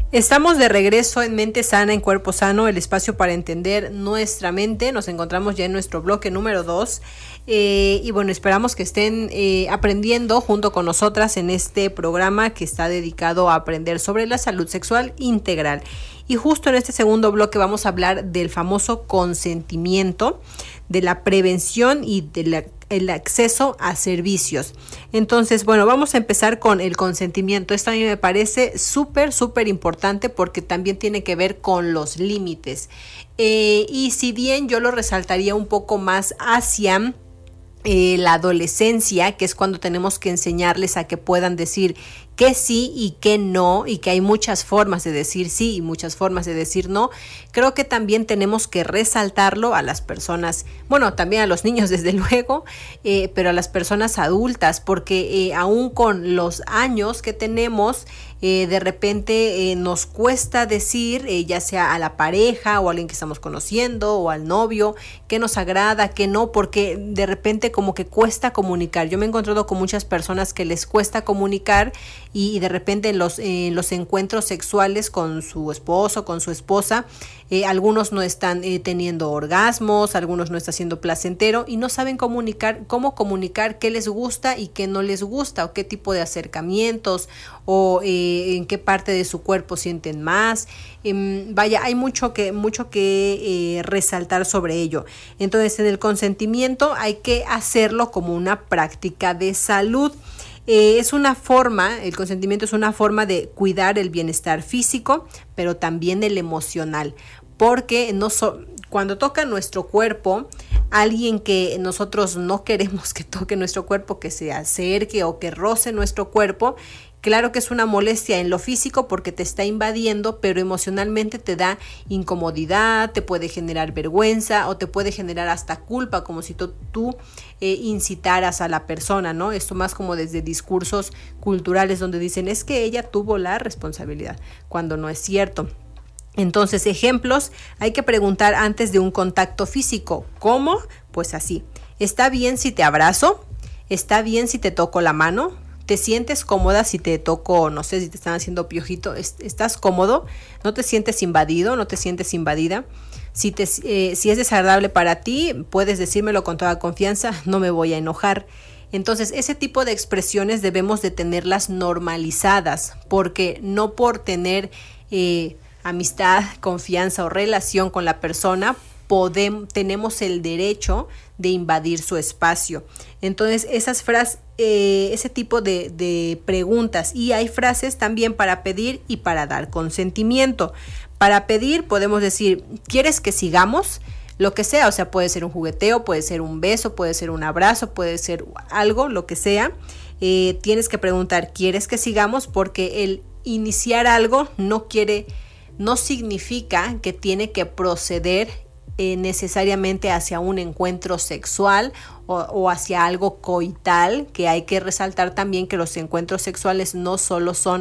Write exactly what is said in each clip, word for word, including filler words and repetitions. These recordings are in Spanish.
Estamos de regreso en Mente Sana, en Cuerpo Sano, el espacio para entender nuestra mente. Nos encontramos ya en nuestro bloque número dos. Eh, y bueno, esperamos que estén eh, aprendiendo junto con nosotras en este programa que está dedicado a aprender sobre la salud sexual integral. Y justo en este segundo bloque vamos a hablar del famoso consentimiento, de la prevención y del el acceso a servicios. Entonces, bueno, vamos a empezar con el consentimiento. Esto a mí me parece súper, súper importante porque también tiene que ver con los límites. Eh, y si bien yo lo resaltaría un poco más hacia Eh, la adolescencia, que es cuando tenemos que enseñarles a que puedan decir que sí y que no, y que hay muchas formas de decir sí y muchas formas de decir no. Creo que también tenemos que resaltarlo a las personas, bueno, también a los niños desde luego, eh, pero a las personas adultas, porque eh, aún con los años que tenemos, Eh, de repente eh, nos cuesta decir, eh, ya sea a la pareja o a alguien que estamos conociendo o al novio, qué nos agrada, qué no, porque de repente como que cuesta comunicar. Yo me he encontrado con muchas personas que les cuesta comunicar y, y de repente en los, eh, los encuentros sexuales con su esposo, con su esposa, eh, algunos no están eh, teniendo orgasmos, algunos no está siendo placentero y no saben comunicar, cómo comunicar qué les gusta y qué no les gusta, o qué tipo de acercamientos, o eh, en qué parte de su cuerpo sienten más. Eh, vaya, hay mucho que, mucho que eh, resaltar sobre ello. Entonces, en el consentimiento hay que hacerlo como una práctica de salud. Eh, es una forma, el consentimiento es una forma de cuidar el bienestar físico, pero también el emocional, porque no so, cuando toca nuestro cuerpo, alguien que nosotros no queremos que toque nuestro cuerpo, que se acerque o que roce nuestro cuerpo, claro que es una molestia en lo físico porque te está invadiendo, pero emocionalmente te da incomodidad, te puede generar vergüenza o te puede generar hasta culpa, como si tú, tú eh, incitaras a la persona, ¿no? Esto más como desde discursos culturales donde dicen es que ella tuvo la responsabilidad, cuando no es cierto. Entonces, ejemplos, hay que preguntar antes de un contacto físico. ¿Cómo? Pues así. ¿Está bien si te abrazo? ¿Está bien si te toco la mano? ¿Te sientes cómoda si te toco, no sé, si te están haciendo piojito? ¿Estás cómodo? ¿No te sientes invadido? ¿No te sientes invadida? Si, te, eh, si es desagradable para ti, puedes decírmelo con toda confianza, no me voy a enojar. Entonces, ese tipo de expresiones debemos de tenerlas normalizadas, porque no por tener eh, amistad, confianza o relación con la persona, podemos, tenemos el derecho de invadir su espacio. Entonces, esas frases, eh, ese tipo de, de preguntas, y hay frases también para pedir y para dar consentimiento. Para pedir podemos decir, ¿quieres que sigamos? Lo que sea, o sea, puede ser un jugueteo, puede ser un beso, puede ser un abrazo, puede ser algo, lo que sea. Eh, tienes que preguntar, ¿quieres que sigamos? Porque el iniciar algo no quiere, no significa que tiene que proceder Eh, necesariamente hacia un encuentro sexual o, o hacia algo coital, que hay que resaltar también que los encuentros sexuales no solo son,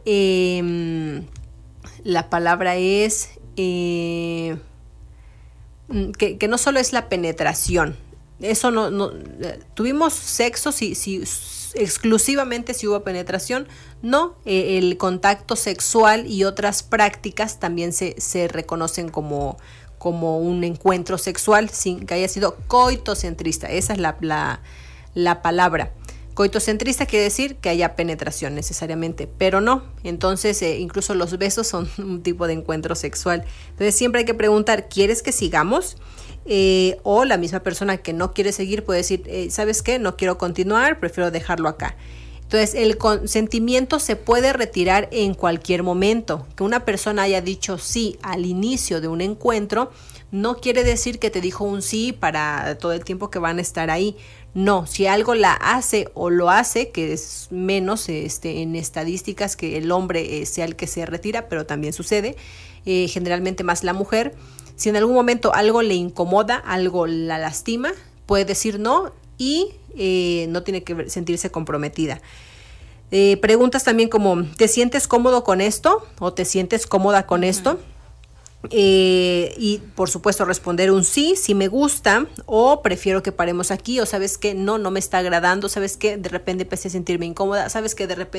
eh, la palabra es, eh, que, que no solo es la penetración, eso no, no tuvimos sexo si, si exclusivamente si hubo penetración, no, eh, el contacto sexual y otras prácticas también se, se reconocen como como un encuentro sexual sin que haya sido coitocentrista. Esa es la, la, la palabra. Coitocentrista quiere decir que haya penetración necesariamente, pero no. Entonces, eh, incluso los besos son un tipo de encuentro sexual. Entonces, siempre hay que preguntar, ¿quieres que sigamos? Eh, o la misma persona que no quiere seguir puede decir, eh, ¿sabes qué? No quiero continuar, prefiero dejarlo acá. Entonces, el consentimiento se puede retirar en cualquier momento. Que una persona haya dicho sí al inicio de un encuentro no quiere decir que te dijo un sí para todo el tiempo que van a estar ahí. No, si algo la hace o lo hace, que es menos este, en estadísticas que el hombre eh, sea el que se retira, pero también sucede, eh, generalmente más la mujer. Si en algún momento algo le incomoda, algo la lastima, puede decir no y eh, no tiene que sentirse comprometida. Eh, preguntas también como, ¿te sientes cómodo con esto? ¿O te sientes cómoda con uh-huh. esto? Eh, y por supuesto responder un sí, sí me gusta, o prefiero que paremos aquí, o sabes que no, no me está agradando, sabes que de repente empecé a sentirme incómoda, sabes que de repente